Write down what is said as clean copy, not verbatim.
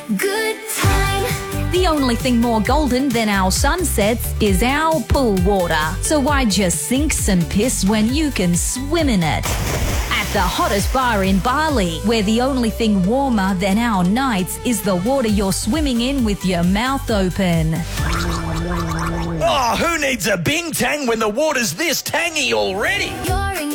Good time. The only thing more golden than our sunsets is our pool water. So why just sink some piss when you can swim in it? At the hottest bar in Bali, where the only thing warmer than our nights is the water you're swimming in with your mouth open. Oh, who needs a Bintang when the water's this tangy already?